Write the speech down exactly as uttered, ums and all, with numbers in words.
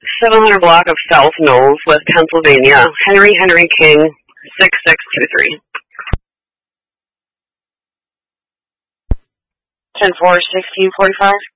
seven hundred block of South Knowles, West Pennsylvania. Henry Henry King, six six two three. ten four, sixteen forty-five.